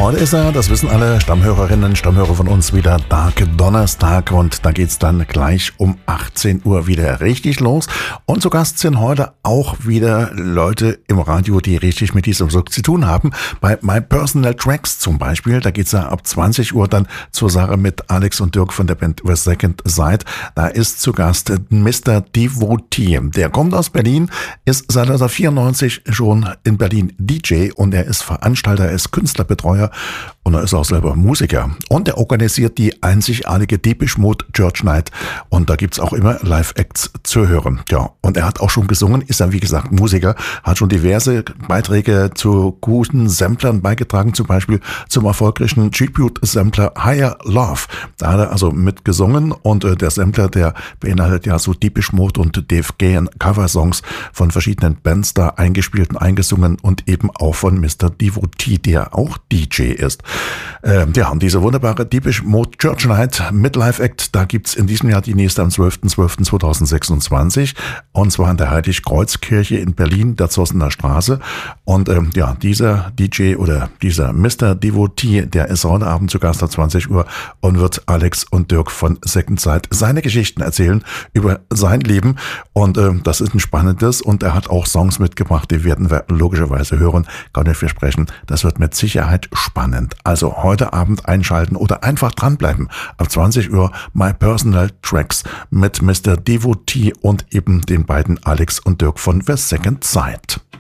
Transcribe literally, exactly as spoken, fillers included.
Heute ist er, das wissen alle Stammhörerinnen, Stammhörer von uns, wieder Dark Donnerstag und da geht's dann gleich um achtzehn Uhr wieder richtig los. Und zu Gast sind heute auch wieder Leute im Radio, die richtig mit diesem Musikstück zu tun haben. Bei My Personal Tracks zum Beispiel, da geht's ja ab zwanzig Uhr dann zur Sache mit Alex und Dirk von der Band The Second Sight. Da ist zu Gast Mister Devotee. Der kommt aus Berlin, ist seit neunzehnhundertvierundneunzig schon in Berlin D J und er ist Veranstalter, er ist Künstlerbetreuer und er ist auch selber Musiker. Und er organisiert die einzigartige Depeche Mode Church Night und da gibt's auch immer Live-Acts zu hören. Ja, und er hat auch schon gesungen, ist dann wie gesagt Musiker, hat schon diverse Beiträge zu guten Samplern beigetragen, zum Beispiel zum erfolgreichen Tribute-Sampler Higher Love. Da hat er also mitgesungen und äh, der Sampler, der beinhaltet ja so Depeche Mode und Dave Gahan Coversongs von verschiedenen Bands da eingespielt und eingesungen und eben auch von Mister Devotee, der auch D J ist. Ähm, ja, und diese wunderbare Depeche Mode Church Night mit Live-Act, da gibt's in diesem Jahr die nächste am zwölften zwölften zweitausendsechsundzwanzig und zwar in der Heiligkreuzkirche in Berlin, der Zossener Straße. Und ähm, ja, dieser D J oder dieser Mister Devotee, der ist heute Abend zu Gast ab zwanzig Uhr und wird Alex und Dirk von Second Sight seine Geschichten erzählen über sein Leben. Und ähm, das ist ein spannendes und er hat auch Songs mitgebracht, die werden wir logischerweise hören. Kann ich versprechen, das wird mit Sicherheit spannend. Also heute Abend einschalten oder einfach dranbleiben. Ab zwanzig Uhr My Personal Tracks mit Mister Devotee und eben den beiden Alex und Dirk von The Second Sight.